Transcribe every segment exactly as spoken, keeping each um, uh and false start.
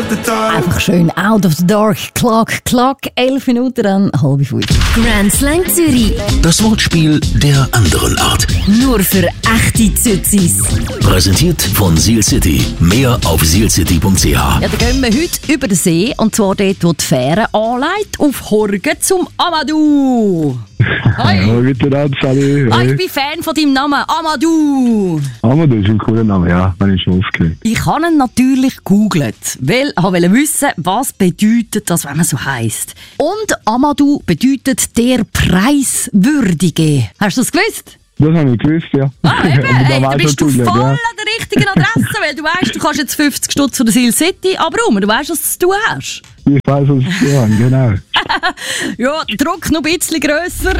at the top. Einfach schön out of the dark. Clock, clock, elf Minuten, dann halb fünf. Grand Slang Zürich. Das Wortspiel der anderen Art. Nur für echte Zützis. Präsentiert von Seal City. Mehr auf seal city punkt c h. Ja, dann gehen wir heute über den See, und zwar dort, wo die Fähre anlegt, auf Horgen zum Amadou. Hi. Hallo miteinander, salut. Ah, ich bin Fan von deinem Namen, Amadou. Amadou ist ein cooler Name, ja, habe ich schon aufgehört. Ich habe ihn natürlich gegoogelt, weil ich wollte wissen, was bedeutet das, wenn man so heisst. Und Amadou bedeutet der Preiswürdige. Hast du das gewusst? Das habe ich gewusst, ja. Ah, eben. Hey, da bist du voll ja. an der richtigen Adresse, weil du weißt, du kannst jetzt fünfzig Stutz von der Seal City, aber warum? Du weißt, was du hast. Ich weiss, was ich tue, genau. Ja, der Druck noch ein bisschen grösser.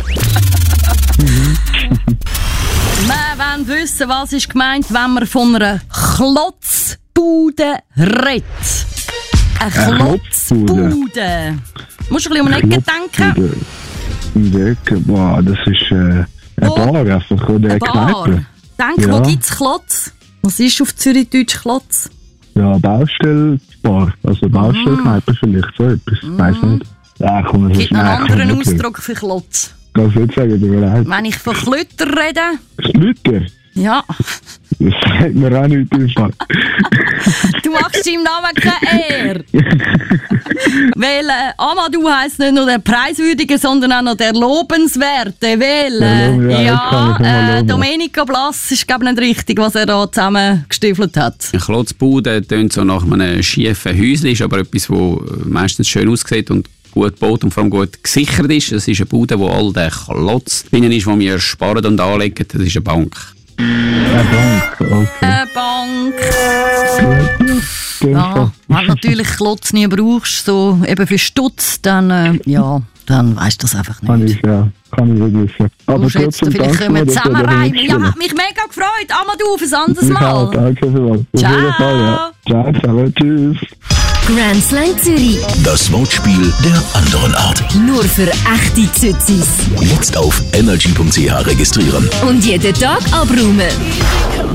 Wir wollen wissen, was ist gemeint, wenn man von einer Klotzbude redet. Eine Klotzbude. Musst du ein bisschen um eine Ecke denken? Um die Ecke, boah, das ist äh, eine Wo? Bar einfach, oder eine Kneipe. Denk, Ja. wo gibt es Klotz? Was ist auf Zürichdeutsch Klotz? Ja, Baustellbar, also Baustellkneipe vielleicht, so etwas, mm. weiss nicht. Ja, komm, das Gibt ist noch einen nein, anderen komm, wirklich. Ausdruck für Klotz? Kannst du nicht sagen, du leid. Wenn ich von Klötter rede, Schlüter? ja, Das sagt mir auch nicht im Fall. du machst deinem Namen keine Ehre. Weil äh, Amadou heisst nicht nur der Preiswürdige, sondern auch noch der Lobenswerte. Weil, Der Lob- ja, äh, jetzt kann ich ja, mal äh, loben. Domenico Blass ist, glaube ich, nicht richtig, was er da zusammengestiefelt hat. Eine Klotzbude tönt so nach einem schiefen Häuschen, ist aber etwas, das meistens schön aussieht und gut gebaut und vor allem gut gesichert ist. Das ist eine Bude, wo all der Klotz drin ist, den wir sparen und anlegen. Das ist eine Bank. Eine Bank, okay. Eine Bank. Ja, Ja, wenn du natürlich Klotz nie brauchst, so eben für Stutz, dann, äh, ja, dann weisst du das einfach kann nicht. ich, ja, kann ich wirklich wissen. Du Aber musst jetzt trotzdem, vielleicht danke können wir mir, dass ihr da zusammenreimen. Ja, hingestellt hat mich mega gefreut. Amadou, fürs anderes habt. Ich auch, Mal. danke vielmals. Auf Ciao. jeden Fall, ja. Ciao, zusammen, tschüss. Grand Slang Zürich. Das Wortspiel der anderen Art. Nur für echte Zützis. Jetzt auf energy punkt c h registrieren. Und jeden Tag abräumen.